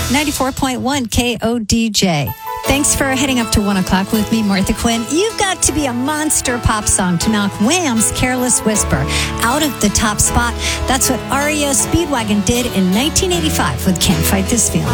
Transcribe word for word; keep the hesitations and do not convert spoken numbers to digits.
ninety-four point one K O D J. Thanks for heading up to one o'clock with me, Martha Quinn. You've got to be a monster pop song to knock Wham's Careless Whisper out of the top spot. That's what R E O Speedwagon did in nineteen eighty-five with Can't Fight This Feeling.